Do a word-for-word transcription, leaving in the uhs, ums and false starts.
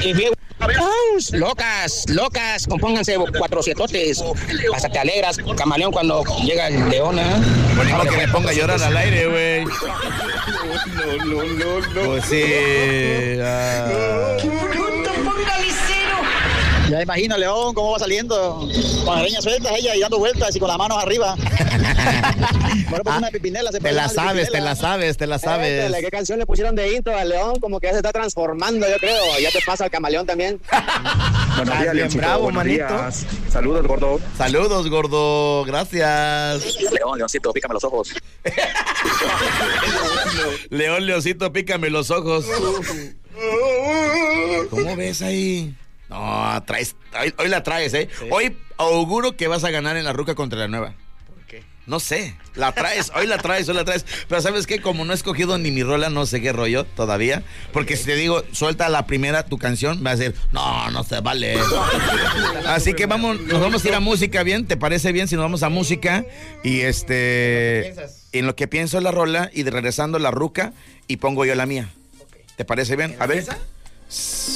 Y bien, locas, locas, compónganse cuatrocientotes. Hasta te alegras, camaleón, cuando llega el león, ¿eh? Bueno, que me ponga a llorar al aire, güey. No, no, no, no. Pues sí. Ah. Ya imagino, León, cómo va saliendo con las leñas sueltas ella y dando vueltas y con las manos arriba. Bueno, pues Ah, una pipinela. Se te la sabes, te la sabes, te la sabes. ¿Qué canción le pusieron de intro al León? Como que ya se está transformando, yo creo. Ya te pasa al camaleón también. Buenos días, bien Leoncito, bravo, buenos manito. días. Saludos, gordo. Saludos, gordo. Gracias. León, Leoncito, pícame los ojos. León, Leoncito, pícame los ojos. ¿Cómo ves ahí? No, traes, hoy, hoy la traes, ¿eh? Sí. Hoy auguro que vas a ganar en la ruca contra la nueva. ¿Por qué? No sé, la traes, hoy la traes, hoy la traes. Pero ¿sabes qué? Como no he escogido ni mi rola, no sé qué rollo todavía. Porque okay. Si te digo, suelta la primera tu canción, me vas a decir, no, no se vale. Así que vamos, nos vamos a ir a música, ¿bien? ¿Te parece bien si nos vamos a música? Y este... En lo que pienso la rola y de regresando la ruca y pongo yo la mía. ¿Te parece bien? A ver.